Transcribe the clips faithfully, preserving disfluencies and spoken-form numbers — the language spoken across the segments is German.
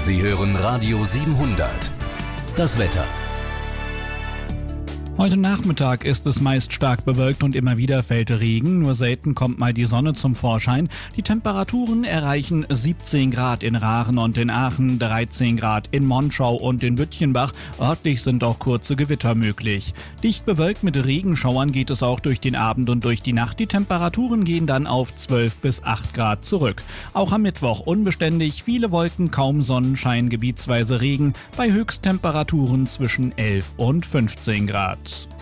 Sie hören Radio siebenhundert. Das Wetter. Heute Nachmittag ist es meist stark bewölkt und immer wieder fällt Regen, nur selten kommt mal die Sonne zum Vorschein. Die Temperaturen erreichen siebzehn Grad in Rachen und in Aachen, dreizehn Grad in Monschau und in Bütchenbach. Örtlich sind auch kurze Gewitter möglich. Dicht bewölkt mit Regenschauern geht es auch durch den Abend und durch die Nacht. Die Temperaturen gehen dann auf zwölf bis acht Grad zurück. Auch am Mittwoch unbeständig, viele Wolken, kaum Sonnenschein, gebietsweise Regen, bei Höchsttemperaturen zwischen elf und fünfzehn Grad.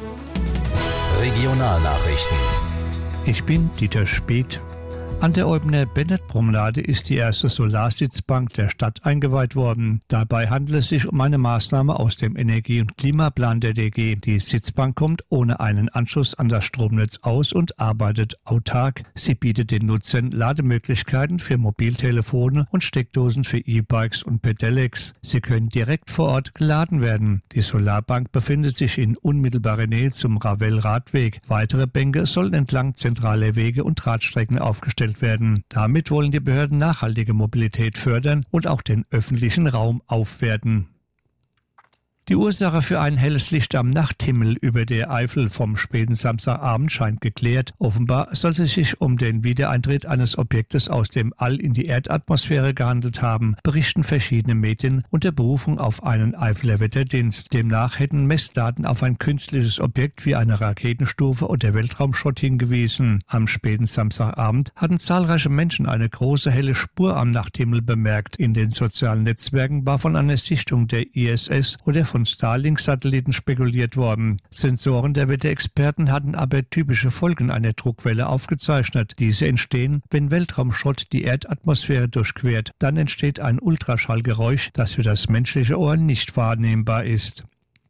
Regionalnachrichten. Ich bin Dieter Speth. An der Eubener Bennett-Promenade ist die erste Solarsitzbank der Stadt eingeweiht worden. Dabei handelt es sich um eine Maßnahme aus dem Energie- und Klimaplan der D G. Die Sitzbank kommt ohne einen Anschluss an das Stromnetz aus und arbeitet autark. Sie bietet den Nutzern Lademöglichkeiten für Mobiltelefone und Steckdosen für E-Bikes und Pedelecs. Sie können direkt vor Ort geladen werden. Die Solarbank befindet sich in unmittelbarer Nähe zum Ravel-Radweg. Weitere Bänke sollen entlang zentraler Wege und Radstrecken aufgestellt werden. Damit wollen die Behörden nachhaltige Mobilität fördern und auch den öffentlichen Raum aufwerten. Die Ursache für ein helles Licht am Nachthimmel über der Eifel vom späten Samstagabend scheint geklärt. Offenbar sollte es sich um den Wiedereintritt eines Objektes aus dem All in die Erdatmosphäre gehandelt haben, berichten verschiedene Medien unter Berufung auf einen Eifeler Wetterdienst. Demnach hätten Messdaten auf ein künstliches Objekt wie eine Raketenstufe oder Weltraumschrott hingewiesen. Am späten Samstagabend hatten zahlreiche Menschen eine große helle Spur am Nachthimmel bemerkt. In den sozialen Netzwerken war von einer Sichtung der I S S oder von Starlink-Satelliten spekuliert worden. Sensoren der Wetterexperten hatten aber typische Folgen einer Druckwelle aufgezeichnet. Diese entstehen, wenn Weltraumschrott die Erdatmosphäre durchquert. Dann entsteht ein Ultraschallgeräusch, das für das menschliche Ohr nicht wahrnehmbar ist.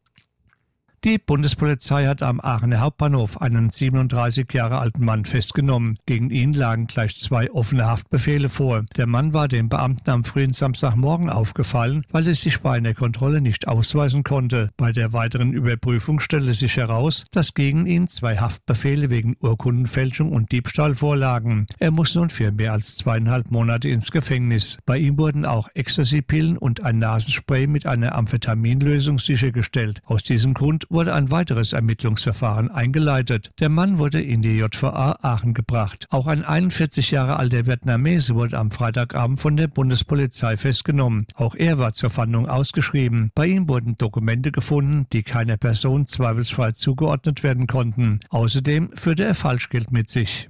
Die Bundespolizei hat am Aachener Hauptbahnhof einen siebenunddreißig Jahre alten Mann festgenommen. Gegen ihn lagen gleich zwei offene Haftbefehle vor. Der Mann war dem Beamten am frühen Samstagmorgen aufgefallen, weil er sich bei einer Kontrolle nicht ausweisen konnte. Bei der weiteren Überprüfung stellte sich heraus, dass gegen ihn zwei Haftbefehle wegen Urkundenfälschung und Diebstahl vorlagen. Er muss nun für mehr als zweieinhalb Monate ins Gefängnis. Bei ihm wurden auch Ecstasy-Pillen und ein Nasenspray mit einer Amphetaminlösung sichergestellt. Aus diesem Grund wurde ein weiteres Ermittlungsverfahren eingeleitet. Der Mann wurde in die J V A Aachen gebracht. Auch ein einundvierzig Jahre alter Vietnamese wurde am Freitagabend von der Bundespolizei festgenommen. Auch er war zur Fahndung ausgeschrieben. Bei ihm wurden Dokumente gefunden, die keiner Person zweifelsfrei zugeordnet werden konnten. Außerdem führte er Falschgeld mit sich.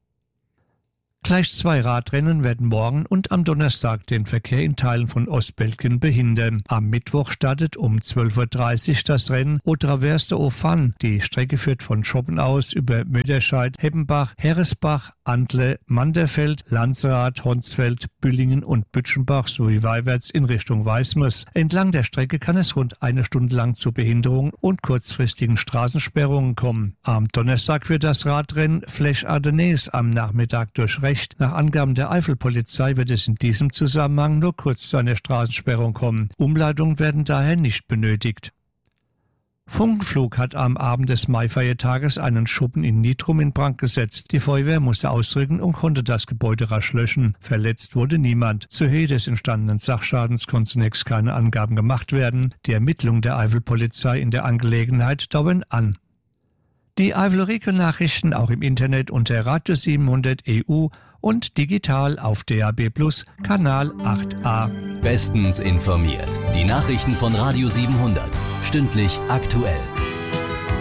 Gleich zwei Radrennen werden morgen und am Donnerstag den Verkehr in Teilen von Ostbelgien behindern. Am Mittwoch startet um zwölf Uhr dreißig das Rennen Au Travers de Haut-Fan. Die Strecke führt von Schoppen aus über Möderscheid, Heppenbach, Heresbach, Antle, Manderfeld, Lanzerath, Honsfeld, Büllingen und Bütchenbach sowie weinwärts in Richtung Weißmös. Entlang der Strecke kann es rund eine Stunde lang zu Behinderungen und kurzfristigen Straßensperrungen kommen. Am Donnerstag wird das Radrennen Flèche Ardennaise am Nachmittag durchrecht. Nach Angaben der Eifelpolizei wird es in diesem Zusammenhang nur kurz zu einer Straßensperrung kommen. Umleitungen werden daher nicht benötigt. Funkenflug hat am Abend des Maifeiertages einen Schuppen in Nitrum in Brand gesetzt. Die Feuerwehr musste ausrücken und konnte das Gebäude rasch löschen. Verletzt wurde niemand. Zur Höhe des entstandenen Sachschadens konnten zunächst keine Angaben gemacht werden. Die Ermittlungen der Eifelpolizei in der Angelegenheit dauern an. Die Eifel-Region-Nachrichten auch im Internet unter Radio siebenhundert E U und digital auf D A B Plus, Kanal acht a. Bestens informiert. Die Nachrichten von Radio siebenhundert. Stündlich aktuell.